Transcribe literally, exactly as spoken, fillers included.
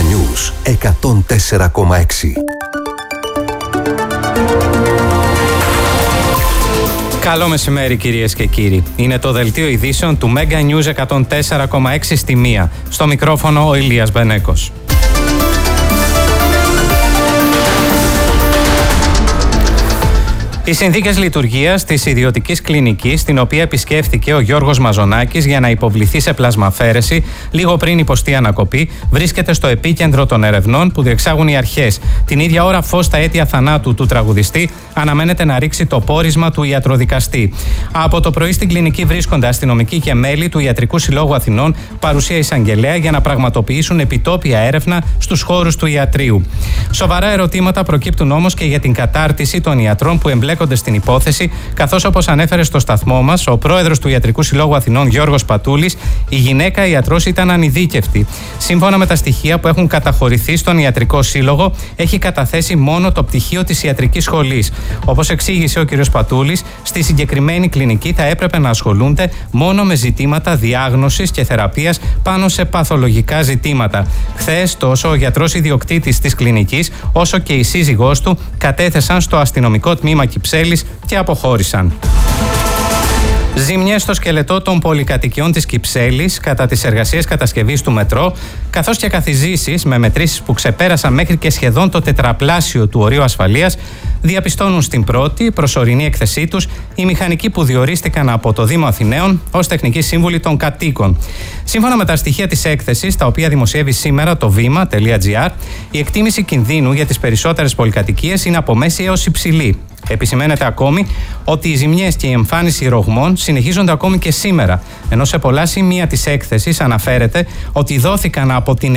News εκατόν τέσσερα κόμμα έξι. Καλό μεσημέρι κυρίες και κύριοι. Είναι το δελτίο ειδήσεων του Mega News εκατόν τέσσερα κόμμα έξι στη μία. Στο μικρόφωνο ο Ηλίας Μπενέκος. Οι συνθήκες λειτουργίας της ιδιωτικής κλινικής, στην οποία επισκέφθηκε ο Γιώργος Μαζονάκης για να υποβληθεί σε πλασμαφαίρεση λίγο πριν υποστεί ανακοπή, βρίσκεται στο επίκεντρο των ερευνών που διεξάγουν οι αρχές. Την ίδια ώρα, φως στα αίτια θανάτου του τραγουδιστή αναμένεται να ρίξει το πόρισμα του ιατροδικαστή. Από το πρωί στην κλινική βρίσκονται αστυνομικοί και μέλη του Ιατρικού Συλλόγου Αθηνών, παρουσία εισαγγελέα, για να πραγματοποιήσουν επιτόπια έρευνα στους χώρους του ιατρείου. Σοβαρά ερωτήματα προκύπτουν όμως και για την κατάρτιση των ιατρών που εμπλέκονται στην υπόθεση, καθώς, όπως ανέφερε στο σταθμό μας ο πρόεδρος του Ιατρικού Συλλόγου Αθηνών, Γιώργος Πατούλης, η γυναίκα ιατρός ήταν ανειδίκευτη. Σύμφωνα με τα στοιχεία που έχουν καταχωρηθεί στον Ιατρικό Σύλλογο, έχει καταθέσει μόνο το πτυχίο της ιατρικής σχολής. Όπως εξήγησε ο κ. Πατούλης, στη συγκεκριμένη κλινική θα έπρεπε να ασχολούνται μόνο με ζητήματα διάγνωσης και θεραπείας πάνω σε παθολογικά ζητήματα. Χθες, τόσο ο γιατρός ιδιοκτήτης της κλινικής, όσο και η σύζυγός του κατέθεσαν στο αστυνομικό τμήμα Κυψέλης και αποχώρησαν. Ζημιές στο σκελετό των πολυκατοικιών της Κυψέλης κατά τις εργασίες κατασκευής του μετρό, καθώς και καθιζήσεις με μετρήσεις που ξεπέρασαν μέχρι και σχεδόν το τετραπλάσιο του ορίου ασφαλείας, διαπιστώνουν στην πρώτη προσωρινή έκθεσή τους οι μηχανικοί που διορίστηκαν από το Δήμο Αθηναίων ως τεχνικοί σύμβουλοι των κατοίκων. Σύμφωνα με τα στοιχεία της έκθεσης, τα οποία δημοσιεύει σήμερα το βήμα τελεία τζι άρ, η εκτίμηση κινδύνου για τις περισσότερες πολυκατοικίες είναι από μέση έως υψηλή. Επισημαίνεται ακόμη ότι οι ζημιές και η εμφάνιση ρογμών συνεχίζονται ακόμη και σήμερα, ενώ σε πολλά σημεία της έκθεσης αναφέρεται ότι δόθηκαν από την